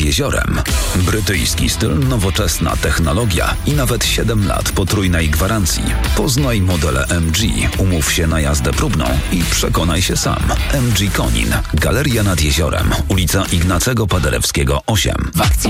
jeziorem. Brytyjski styl, nowoczesna technologia i nawet 7 lat potrójnej gwarancji. Poznaj modele MG, umów się na jazdę próbną i przekonaj się sam. MG Konin. Galeria nad Jeziorem. Ulica Ignacego Paderewskiego 8. W akcji